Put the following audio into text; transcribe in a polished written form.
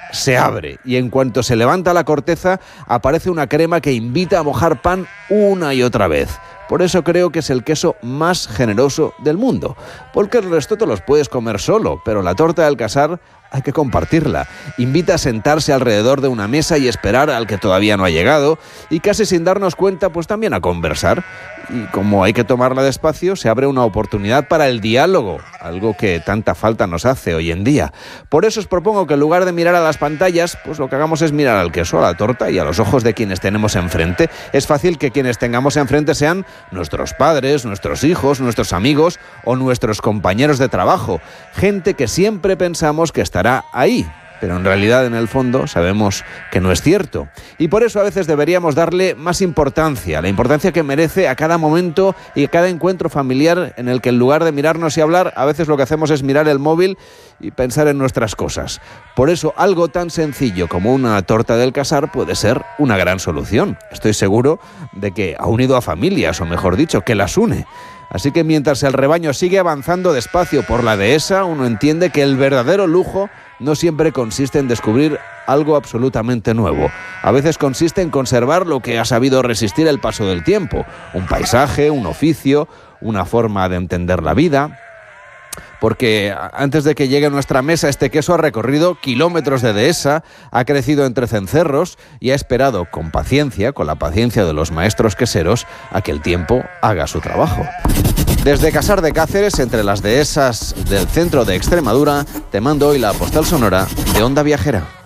se abre y en cuanto se levanta la corteza aparece una crema que invita a mojar pan una y otra vez. Por eso creo que es el queso más generoso del mundo, porque el resto te los puedes comer solo, pero la torta del Casar hay que compartirla. Invita a sentarse alrededor de una mesa y esperar al que todavía no ha llegado, y casi sin darnos cuenta, pues también a conversar. Y como hay que tomarla despacio, se abre una oportunidad para el diálogo, algo que tanta falta nos hace hoy en día. Por eso os propongo que en lugar de mirar a las pantallas, pues lo que hagamos es mirar al queso, a la torta y a los ojos de quienes tenemos enfrente. Es fácil que quienes tengamos enfrente sean nuestros padres, nuestros hijos, nuestros amigos o nuestros compañeros de trabajo. Gente que siempre pensamos que estará ahí, pero en realidad en el fondo sabemos que no es cierto. Y por eso a veces deberíamos darle más importancia, la importancia que merece a cada momento y a cada encuentro familiar en el que en lugar de mirarnos y hablar, a veces lo que hacemos es mirar el móvil y pensar en nuestras cosas. Por eso algo tan sencillo como una torta del Casar puede ser una gran solución. Estoy seguro de que ha unido a familias, o mejor dicho, que las une. Así que mientras el rebaño sigue avanzando despacio por la dehesa, uno entiende que el verdadero lujo no siempre consiste en descubrir algo absolutamente nuevo. A veces consiste en conservar lo que ha sabido resistir el paso del tiempo. Un paisaje, un oficio, una forma de entender la vida. Porque antes de que llegue a nuestra mesa este queso ha recorrido kilómetros de dehesa, ha crecido entre cencerros y ha esperado con paciencia, con la paciencia de los maestros queseros, a que el tiempo haga su trabajo. Desde Casar de Cáceres, entre las dehesas del centro de Extremadura, te mando hoy la postal sonora de Onda Viajera.